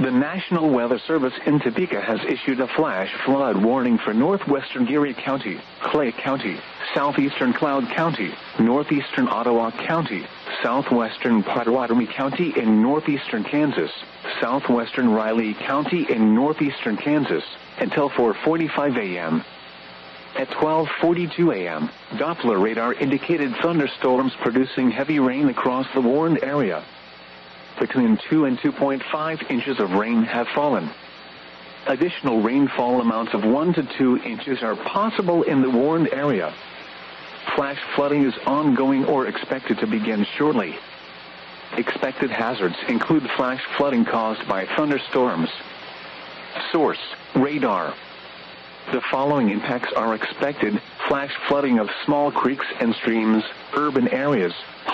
The National Weather Service in Topeka has issued a flash flood warning for northwestern Geary County, Clay County, southeastern Cloud County, northeastern Ottawa County, southwestern Potawatomi County in northeastern Kansas, southwestern Riley County in northeastern Kansas, until 4:45 a.m. At 12:42 a.m., Doppler radar indicated thunderstorms producing heavy rain across the warned area. Between 2 and 2.5 inches of rain have fallen. Additional rainfall amounts of 1 to 2 inches are possible in the warned area. Flash flooding is ongoing or expected to begin shortly. Expected hazards include flash flooding caused by thunderstorms. Source: radar. The following impacts are expected: flash flooding of small creeks and streams, urban areas,